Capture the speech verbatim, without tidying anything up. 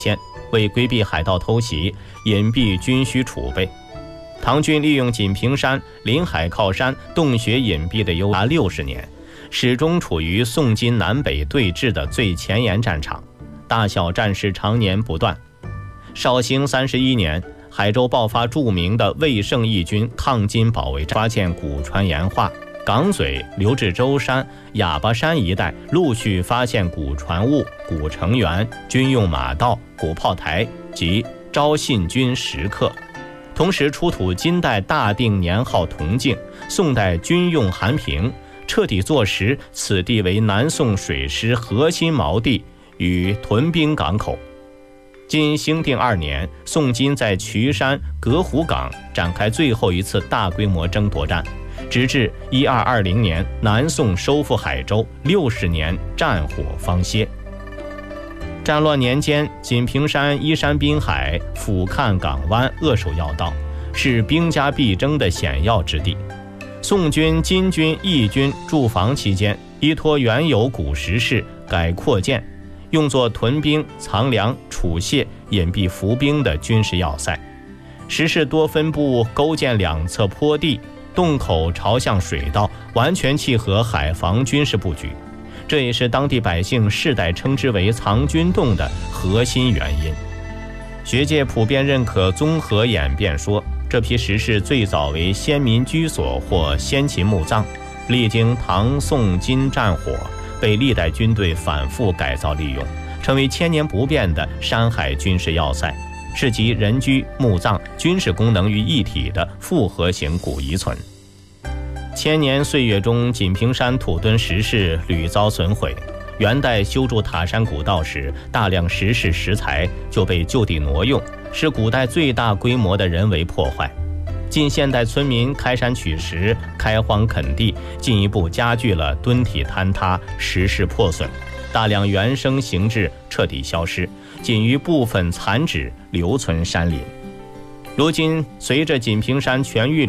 先为规避海盗偷袭，隐蔽军需储备。唐军利用锦屏山临海靠山、洞穴隐蔽的优达六十年，始终处于宋金南北对峙的最前沿战场，大小战事常年不断。绍兴三十一年，海州爆发著名的魏胜义军抗金保卫战，发现古船岩画。港嘴、刘志洲山、哑巴山一带陆续发现古船坞、古城垣、军用马道、古炮台及招信军石刻，同时出土金代大定年号铜镜、宋代军用函瓶，彻底坐实此地为南宋水师核心锚地与屯兵港口。今兴定二年，宋金在渠山隔湖港展开最后一次大规模争夺战，直至一二二零年南宋收复海州，六十年战火方歇。战乱年间，锦屏山依山滨海，俯瞰港湾，扼守要道，是兵家必争的险要之地。宋军、金军、义军驻防期间，依托原有古石室改扩建，用作屯兵、藏粮、储械、隐蔽伏兵的军事要塞。石室多分布勾建两侧坡地，洞口朝向水道，完全契合海防军事布局。这也是当地百姓世代称之为藏军洞的核心原因。学界普遍认可综合演变说，这批石室最早为先民居所或先秦墓葬，历经唐宋金战火，被历代军队反复改造利用，成为千年不变的山海军事要塞，是集人居、墓葬、军事功能于一体的复合型古遗存。千年岁月中，锦屏山土墩石室屡遭损毁。元代修筑塔山古道时，大量石室石材就被就地挪用，是古代最大规模的人为破坏。近现代村民开山取石、开荒垦地，进一步加剧了墩体坍塌、石室破损，大量原生形制彻底消失，仅余部分残址留存山林。如今，随着锦屏山全域